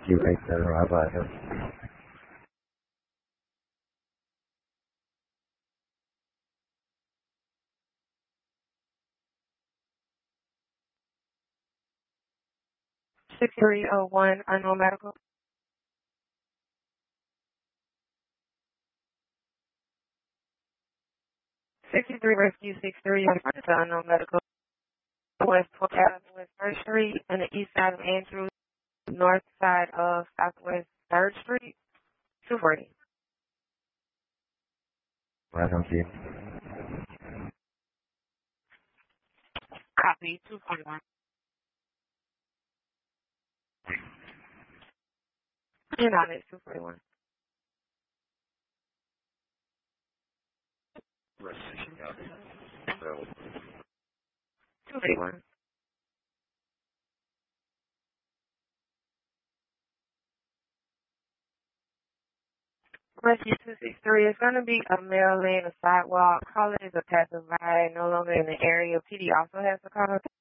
Q87, Rabbi Hill. $6301 unknown medical. 63 Rescue 63 unknown medical. West 12th Avenue, West 3rd Street, and the east side of Andrews, north side of Southwest 3rd Street, 240. Right on you. Copy, 241. You're not at 241. 241. Rescue 263 is going to be a male laying a sidewalk. Caller is a passerby, no longer in the area. PD also has to call